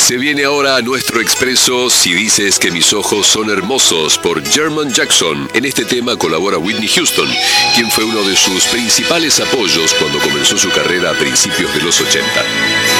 Se viene ahora a nuestro expreso Si dices que mis ojos son hermosos por Jermaine Jackson. En este tema colabora Whitney Houston, quien fue uno de sus principales apoyos cuando comenzó su carrera a principios de los 80.